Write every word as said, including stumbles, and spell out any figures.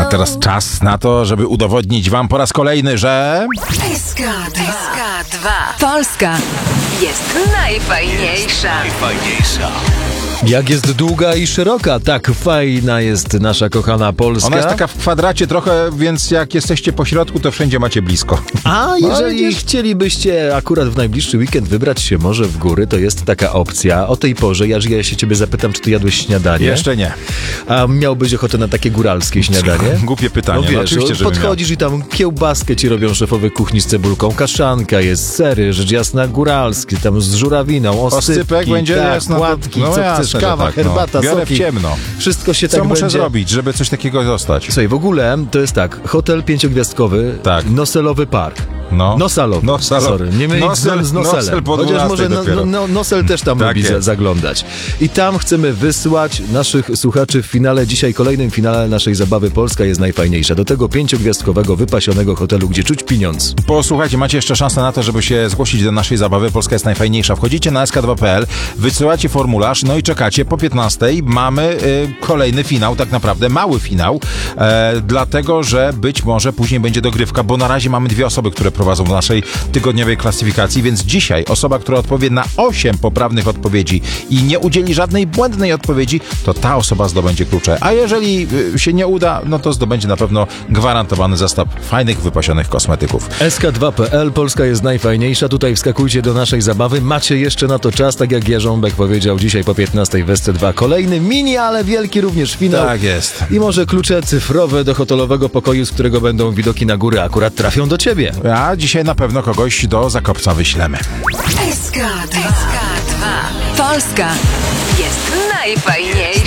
teraz czas na to, żeby udowodnić wam po raz kolejny, że... S K dwa. Polska jest najfajniejsza. Najfajniejsza. Jak jest długa i szeroka, tak fajna jest nasza kochana Polska. Ona jest taka w kwadracie trochę, więc jak jesteście po środku, to wszędzie macie blisko. A jeżeli widzisz? chcielibyście akurat w najbliższy weekend wybrać się może w góry, to jest taka opcja. O tej porze, ja, ja się ciebie zapytam, czy ty jadłeś śniadanie? Jeszcze nie. A miałbyś ochotę na takie góralskie śniadanie? Głupie pytanie. No wiesz, no, oczywiście, że podchodzisz i tam kiełbaskę ci robią szefowe kuchni z cebulką, kaszanka jest, sery, rzecz jasna góralskie, tam z żurawiną, osypki, Osypek będzie, tak, jasno, płatki, no co jasne, chcesz, że kawa, tak, no. herbata, Biorę soki. w ciemno. Wszystko się Co tak muszę będzie... zrobić, żeby coś takiego dostać? Słuchaj, w ogóle to jest tak, hotel pięciogwiazdkowy, Tak. Noselowy Park. No. Nosalowy. Nosalo- Sorry, nie mylić Nosel- z, z Noselem. Nosel po Chociaż dwunastej może no, dopiero. no, Nosel też tam Tak lubi za, jest. zaglądać. I tam chcemy wysłać naszych słuchaczy w finale, dzisiaj kolejnym finale naszej zabawy Polska jest najfajniejsza. Do tego pięciogwiazdkowego, wypasionego hotelu, gdzie czuć pieniądz. Posłuchajcie, macie jeszcze szansę na to, żeby się zgłosić do naszej zabawy. Polska jest najfajniejsza. Wchodzicie na S K dwa kropka P L, wysyłacie formularz, no i czekacie. Po piętnastej mamy y, kolejny finał, tak naprawdę mały finał, e, dlatego, że być może później będzie dogrywka, bo na razie mamy dwie osoby, które prowadzą w naszej tygodniowej klasyfikacji, więc dzisiaj osoba, która odpowie na osiem poprawnych odpowiedzi i nie udzieli żadnej błędnej odpowiedzi, to ta osoba zdobędzie klucze. A jeżeli y, się nie uda, no to zdobędzie na pewno gwarantowany zestaw fajnych, wypasionych kosmetyków. S K dwa kropka P L, Polska jest najfajniejsza. Tutaj wskakujcie do naszej zabawy. Macie jeszcze na to czas, tak jak Jarząbek powiedział, dzisiaj po piętnastej w S C dwa. Kolejny mini, ale wielki również finał. Tak jest. I może klucze cyfrowe do hotelowego pokoju, z którego będą widoki na góry, akurat trafią do ciebie. A dzisiaj na pewno kogoś do Zakopca wyślemy. S K dwa. Polska jest najfajniejsza.